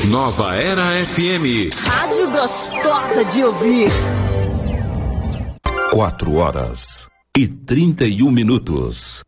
Nova Era FM. Rádio gostosa de ouvir. 4 horas e 31 minutos.